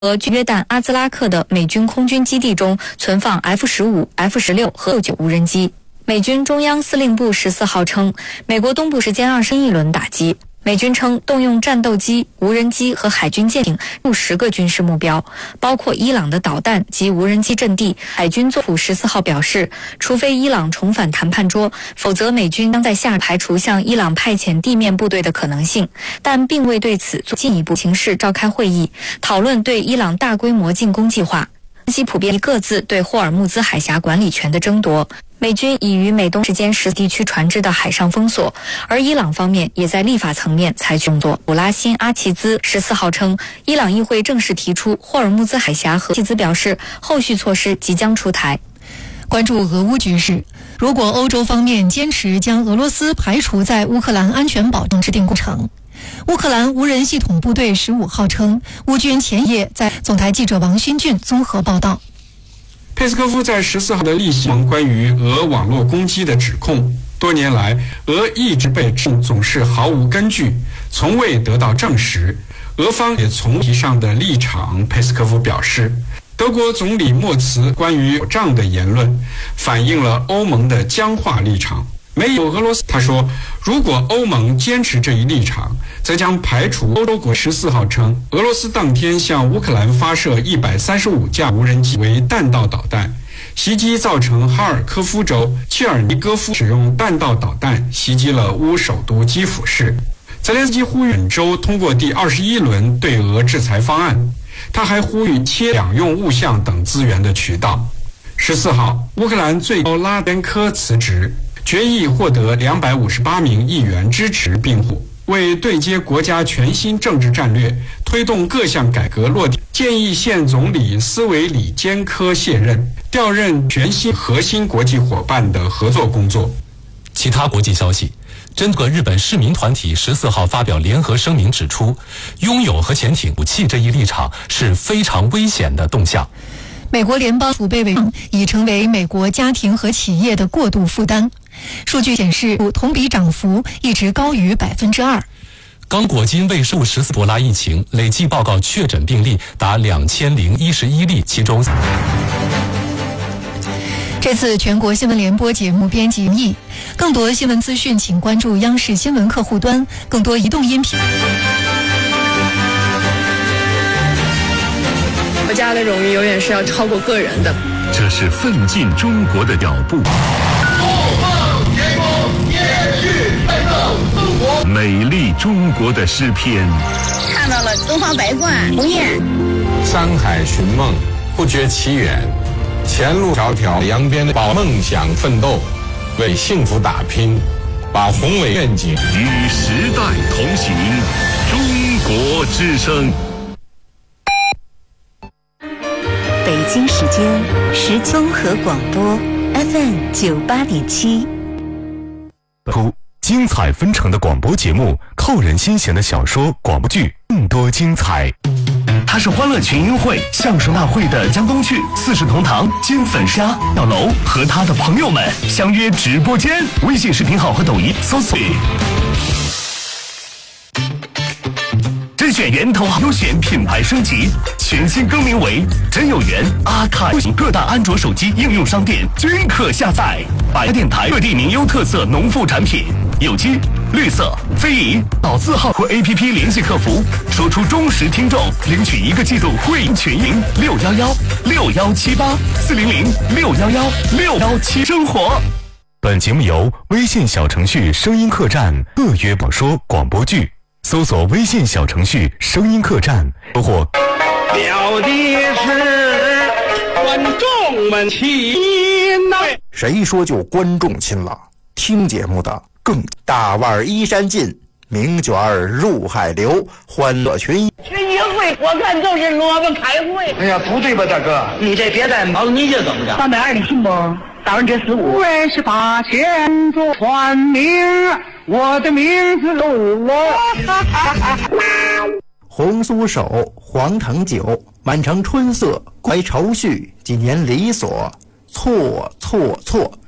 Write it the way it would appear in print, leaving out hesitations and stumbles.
和约旦阿兹拉克的美军空军基地中存放 F-15、F-16和69无人机。美军中央司令部14号称，美国东部时间21一轮打击。美军称动用战斗机、无人机和海军舰艇入10个军事目标，包括伊朗的导弹及无人机阵地。海军总部14号表示，除非伊朗重返谈判桌，否则美军将在下排除向伊朗派遣地面部队的可能性，但并未对此做进一步形式召开会议，讨论对伊朗大规模进攻计划。分析普遍各自对霍尔木兹海峡管理权的争夺。美军已于美东时间10地区船只的海上封锁，而伊朗方面也在立法层面采取动作。卜拉辛阿齐兹14号称，伊朗议会正式提出霍尔木兹海峡和齐兹表示，后续措施即将出台。 关注俄乌局势，如果欧洲方面坚持将俄罗斯排除在乌克兰安全保障制定过程，乌克兰无人系统部队15号称，乌军前夜在总台记者王勋俊综合报道。 佩斯科夫在14号的例行关于俄网络攻击的指控，多年来俄一直被指控总是毫无根据，从未得到证实，俄方也从以上的立场。佩斯科夫表示，德国总理默茨关于保障的言论反映了欧盟的僵化立场。没有俄罗斯，他说，如果欧盟坚持这一立场，则将排除欧洲国。14号称，俄罗斯当天向乌克兰发射135架无人机为弹道导弹，袭击造成哈尔科夫州切尔尼戈夫使用弹道导弹袭击了乌首都基辅市。泽连斯基呼吁本周通过第21轮对俄制裁方案，他还呼吁切两用物项等资源的渠道。14号，乌克兰最高拉边科辞职。决议获得258名议员支持，并为对接国家全新政治战略，推动各项改革落地，建议现总理斯维里坚科卸任，调任全新核心国际伙伴的合作工作。 其他国际消息，针对日本市民团体14号发表联合声明指出，拥有核潜艇武器这一立场是非常危险的动向。 美国联邦储备委员会已成为美国家庭和企业的过度负担。数据显示，同比涨幅一直高于2%。 刚果金卫生14波拉疫情累计报告确诊病例达2011例，其中这次全国新闻联播节目编辑易，更多新闻资讯请关注央视新闻客户端，更多移动音频。 国家的荣誉永远是要超过个人的。 这是奋进中国的脚步。美丽中国的诗篇， 看到了东方白鹳鸿雁。 山海寻梦，不觉其远。前路迢迢，扬鞭把梦想奋斗，为幸福打拼，把宏伟愿景与时代同行。中国之声。 北京时间综合广播 FM 98.7。 精彩纷呈的广播节目，扣人心弦的小说、广播剧，更多精彩。 它是欢乐群英会、相声大会的江东去，40同堂、金粉虾、小楼和他的朋友们相约直播间。微信视频号和抖音搜索。甄选源头优选品牌升级，全新更名为真有缘阿卡，各大安卓手机应用商店均可下载。百家电台各地名优特色农副产品，有机、绿色、非遗，老字号或 APP 联系客服，说出忠实听众，领取1个季度会员全银6116178400611616177生活。 本节目由微信小程序声音客栈特约播说广播剧，搜索微信小程序声音客栈，收获。 表的是观众们亲呐！ 谁说就观众亲了？听节目的更大腕衣衫尽，名卷入海流，欢乐群群英会我看就是萝卜开会。 哎呀，不对吧，大哥？你这别带毛，你这怎么着 ？320的信不？28千座传名，我的名字我。 红酥手，黄藤酒，满城春色，归愁绪，几年离索，错错错。